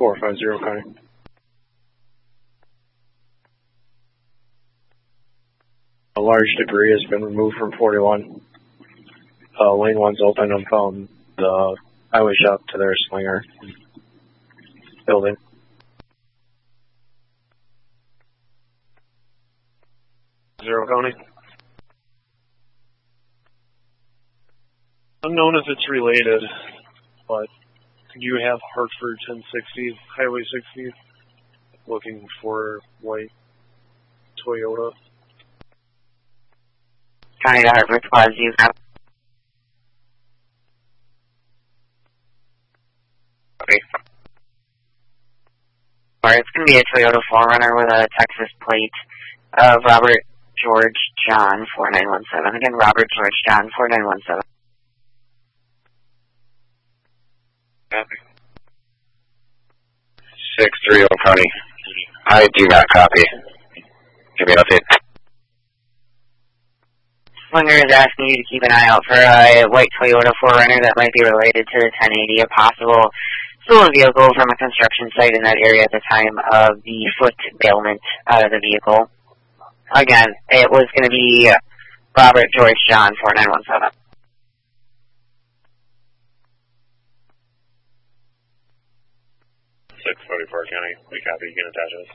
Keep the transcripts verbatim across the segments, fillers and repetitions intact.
four five zero County. A large debris has been removed from forty-one. Uh, lane one's open and found the highway shop to their Slinger building. Zero County. Unknown if it's related, but you have Hartford ten sixty, Highway sixty, looking for white Toyota. County to Hartford, Plaza, you have. Okay. Alright, it's going to be a Toyota four runner with a Texas plate of Robert George John four nine one seven. Again, Robert George John four nine one seven. Copy. six three zero County. I do not copy. Give me an update. Slinger is asking you to keep an eye out for a white Toyota four runner that might be related to the ten eighty, a possible stolen vehicle from a construction site in that area at the time of the foot bailment out of the vehicle. Again, it was going to be Robert George John four nine one seven. six forty-four County, we copy, you can attach us.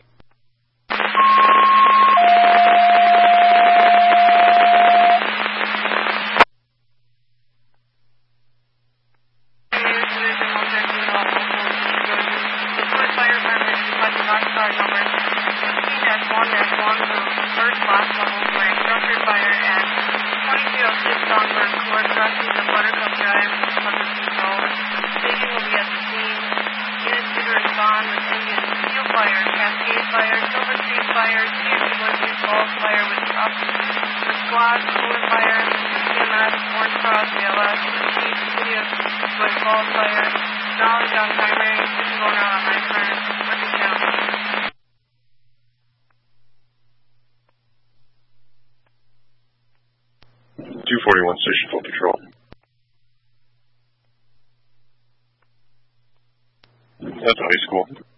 two forty-one Station Full Patrol. That's high school.